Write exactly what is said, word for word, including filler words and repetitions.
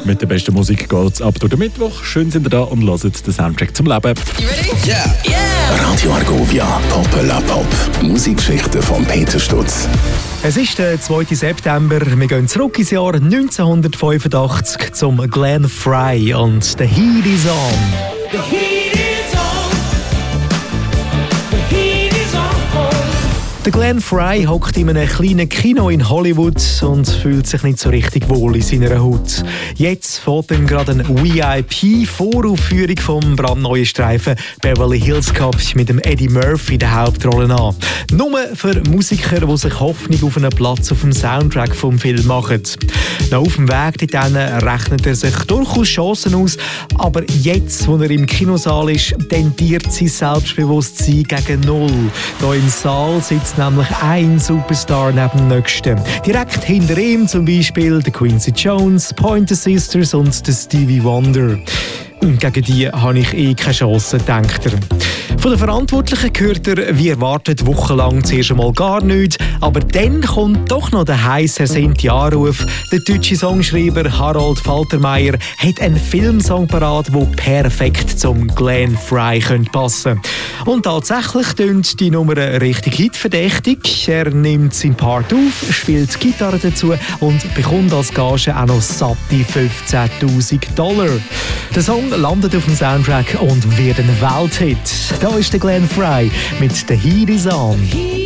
Mit der besten Musik geht's ab durch den Mittwoch. Schön sind ihr da und hört den Soundtrack zum Leben. You ready? Yeah. Yeah. Radio Argovia, Pop la Pop. Musikgeschichte von Peter Stutz. Es ist der zweite September. Wir gehen zurück ins Jahr neunzehnhundertfünfundachtzig zum Glenn Frey und «The Heat is On». The heat is on. The heat is on. Der Glenn Frey hockt in einem kleinen Kino in Hollywood und fühlt sich nicht so richtig wohl in seiner Haut. Jetzt fährt ihm gerade eine V I P-Voraufführung vom brandneuen Streifen Beverly Hills Cop mit dem Eddie Murphy in der Hauptrolle an. Nur für Musiker, die sich Hoffnung auf einen Platz auf dem Soundtrack vom Film machen. Noch auf dem Weg dorthin rechnet er sich durchaus Chancen aus, aber jetzt, wo er im Kinosaal ist, tendiert sein Selbstbewusstsein gegen Null. Hier im Saal sitzt nämlich ein Superstar neben dem nächsten. Direkt hinter ihm zum Beispiel der Quincy Jones, Pointer Sisters und der Stevie Wonder. Gegen die habe ich eh keine Chance, denkt er. Von den Verantwortlichen hört er, wie erwartet, wochenlang zuerst einmal gar nichts. Aber dann kommt doch noch der heiß ersehnte Anruf. Der deutsche Songschreiber Harold Faltermeier hat einen Filmsong parat, der perfekt zum Glenn Frey passen könnte. Und tatsächlich tönt die Nummer richtig hitverdächtig. Er nimmt seinen Part auf, spielt Gitarre dazu und bekommt als Gage auch noch satte fünfzehntausend Dollar. Der Song landet auf dem Soundtrack und wird ein Welthit. Da ist der Glenn Frey mit «The Heat is On».